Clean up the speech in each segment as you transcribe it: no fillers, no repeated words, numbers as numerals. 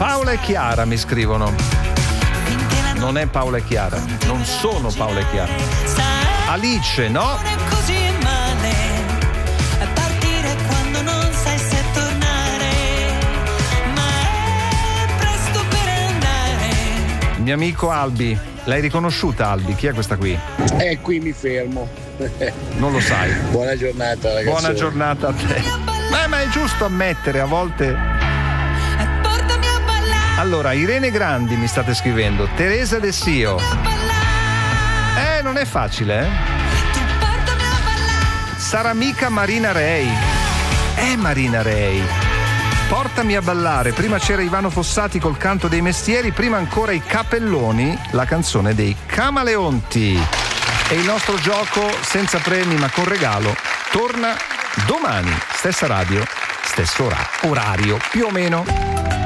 Paola e Chiara mi scrivono. Non è Paola e Chiara, non sono Paola e Chiara. Alice, no? Il mio amico Albi. L'hai riconosciuta, Albi? Chi è questa qui? Qui mi fermo. Non lo sai. Buona giornata, ragazzi. Buona giornata a te. Ma è giusto ammettere a volte. Allora, Irene Grandi mi state scrivendo. Teresa De Sio. Non è facile, Sarà mica Marina Rei. Marina Rei. Portami a ballare. Prima c'era Ivano Fossati col Canto dei Mestieri, prima ancora i Capelloni, la canzone dei Camaleonti. E il nostro gioco senza premi ma con regalo torna domani. Stessa radio, stesso orario, più o meno.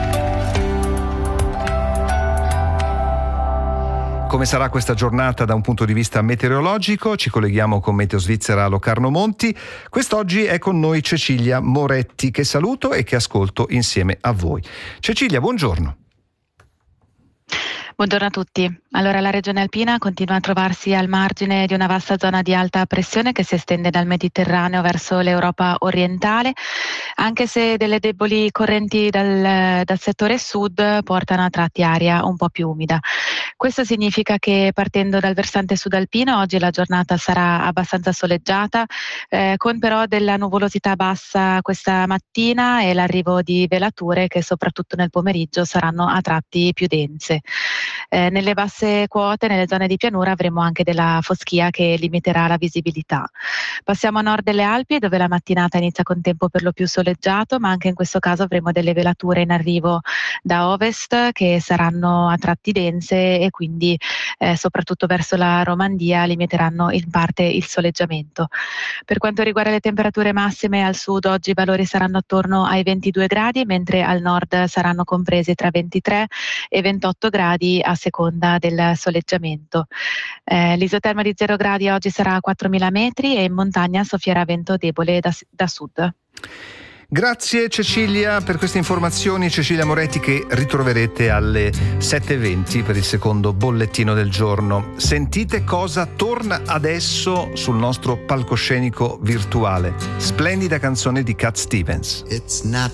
Come sarà questa giornata da un punto di vista meteorologico? Ci colleghiamo con Meteo Svizzera Locarno Monti. Quest'oggi è con noi Cecilia Moretti, che saluto e che ascolto insieme a voi. Cecilia, buongiorno. Buongiorno a tutti. Allora, la regione alpina continua a trovarsi al margine di una vasta zona di alta pressione che si estende dal Mediterraneo verso l'Europa orientale, anche se delle deboli correnti dal settore sud portano a tratti aria un po' più umida. Questo significa che partendo dal versante sudalpino oggi la giornata sarà abbastanza soleggiata, con però della nuvolosità bassa questa mattina e l'arrivo di velature che soprattutto nel pomeriggio saranno a tratti più dense. Nelle basse quote, nelle zone di pianura, avremo anche della foschia che limiterà la visibilità. Passiamo a nord delle Alpi, dove la mattinata inizia con tempo per lo più soleggiato, ma anche in questo caso avremo delle velature in arrivo da ovest che saranno a tratti dense e quindi soprattutto verso la Romandia limiteranno in parte il soleggiamento. Per quanto riguarda le temperature massime, al sud oggi i valori saranno attorno ai 22 gradi, mentre al nord saranno compresi tra 23 e 28 gradi a seconda del soleggiamento. L'isoterma di 0 gradi oggi sarà a 4.000 metri e in montagna soffierà vento debole da sud. Grazie Cecilia per queste informazioni. Cecilia Moretti, che ritroverete alle 7:20 per il secondo bollettino del giorno. Sentite cosa torna adesso sul nostro palcoscenico virtuale. Splendida canzone di Cat Stevens. It's not